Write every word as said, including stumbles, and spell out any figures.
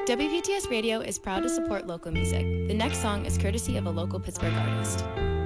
W P T S Radio is proud to support local music. The next song is courtesy of a local Pittsburgh artist.